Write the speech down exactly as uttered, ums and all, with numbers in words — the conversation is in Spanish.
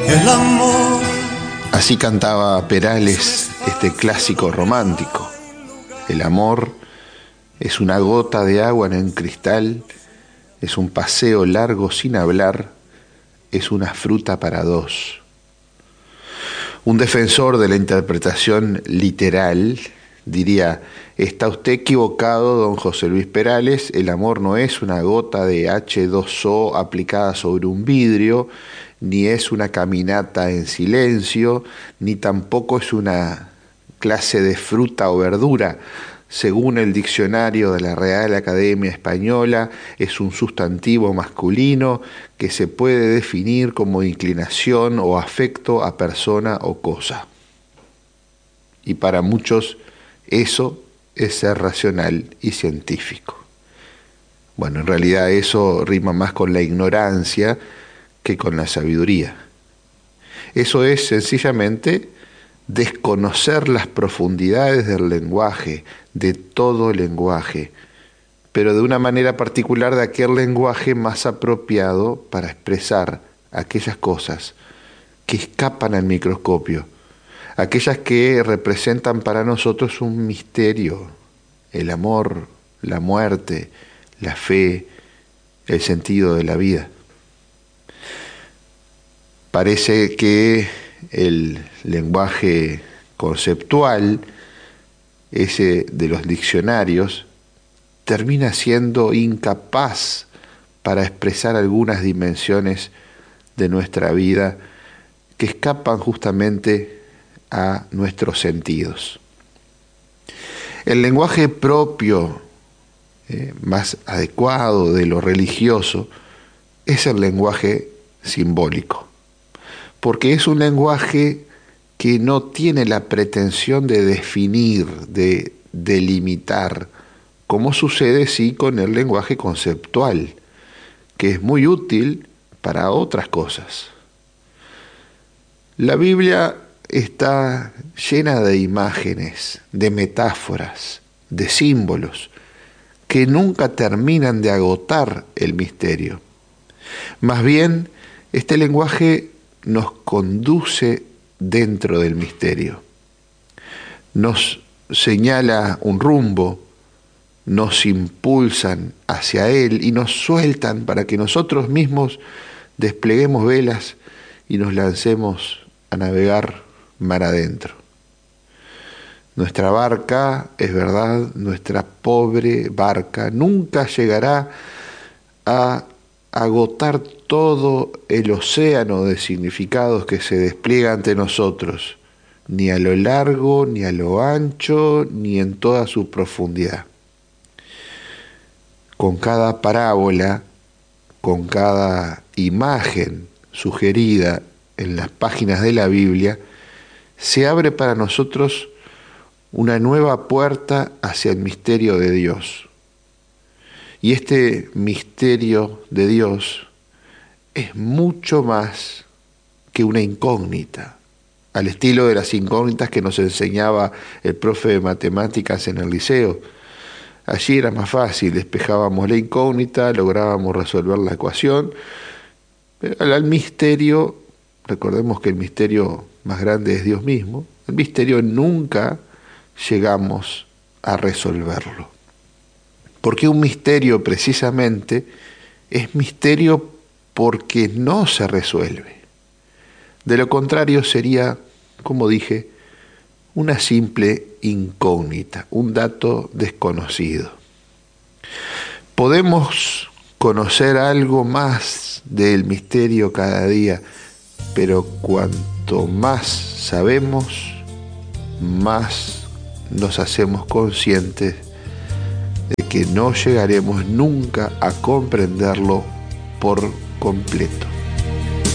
el amor. Así cantaba Perales este clásico romántico. El amor es una gota de agua en un cristal, es un paseo largo sin hablar, es una fruta para dos. Un defensor de la interpretación literal diría: está usted equivocado, don José Luis Perales, el amor no es una gota de hache dos o aplicada sobre un vidrio, ni es una caminata en silencio, ni tampoco es una clase de fruta o verdura. Según el diccionario de la Real Academia Española, es un sustantivo masculino que se puede definir como inclinación o afecto a persona o cosa. Y para muchos eso es ser racional y científico. Bueno, en realidad eso rima más con la ignorancia que con la sabiduría. Eso es sencillamente desconocer las profundidades del lenguaje, de todo el lenguaje, pero de una manera particular de aquel lenguaje más apropiado para expresar aquellas cosas que escapan al microscopio, aquellas que representan para nosotros un misterio: el amor, la muerte, la fe, el sentido de la vida. Parece que el lenguaje conceptual, ese de los diccionarios, termina siendo incapaz para expresar algunas dimensiones de nuestra vida que escapan justamente a nuestros sentidos. El lenguaje propio, eh, más adecuado de lo religioso, es el lenguaje simbólico, porque es un lenguaje que no tiene la pretensión de definir, de delimitar, como sucede sí con el lenguaje conceptual, que es muy útil para otras cosas. La Biblia está llena de imágenes, de metáforas, de símbolos, que nunca terminan de agotar el misterio. Más bien, este lenguaje nos conduce dentro del misterio, nos señala un rumbo, nos impulsan hacia él y nos sueltan para que nosotros mismos despleguemos velas y nos lancemos a navegar mar adentro. Nuestra barca, es verdad, nuestra pobre barca nunca llegará a agotar todo el océano de significados que se despliega ante nosotros, ni a lo largo, ni a lo ancho, ni en toda su profundidad. Con cada parábola, con cada imagen sugerida en las páginas de la Biblia, se abre para nosotros una nueva puerta hacia el misterio de Dios. Y este misterio de Dios es mucho más que una incógnita, al estilo de las incógnitas que nos enseñaba el profe de matemáticas en el liceo. Allí era más fácil, despejábamos la incógnita, lográbamos resolver la ecuación. Pero al misterio, recordemos que el misterio más grande es Dios mismo, el misterio nunca llegamos a resolverlo. Porque un misterio precisamente es misterio porque no se resuelve. De lo contrario sería, como dije, una simple incógnita, un dato desconocido. Podemos conocer algo más del misterio cada día, pero cuanto más sabemos, más nos hacemos conscientes de que no llegaremos nunca a comprenderlo por completo.